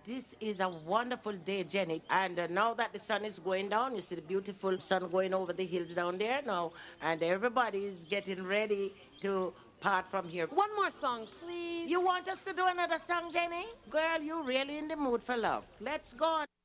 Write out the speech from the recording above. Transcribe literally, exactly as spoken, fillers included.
this is a wonderful day, Jenny. And uh, now that the sun is going down, you see the beautiful sun going over the hills down there now, and everybody is getting ready to part from here. One more song, please. You want us to do another song, Jenny? Girl, you really in the mood for love. Let's go on.